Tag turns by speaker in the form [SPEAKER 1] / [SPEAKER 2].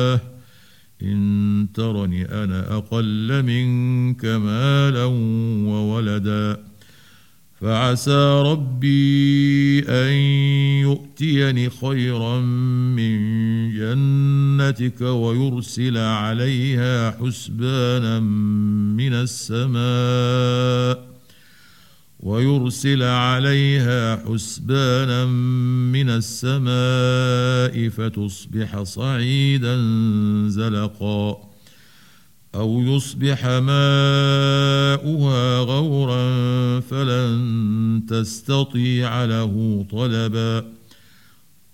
[SPEAKER 1] إن ترني أنا أقل منك مالا وولدا فعسى ربي أن يؤتيني خيرا من جنتك ويرسل عليها حسبانا من السماء فتصبح صعيدا زلقا أو يصبح ماؤها غورا فلن تستطيع له طلبا